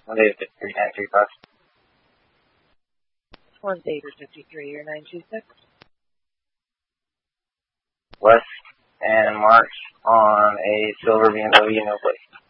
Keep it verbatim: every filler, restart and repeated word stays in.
Monday fifty-three nine three five. One David fifty-three or nine two six. West and March on a silver B M W, no plate.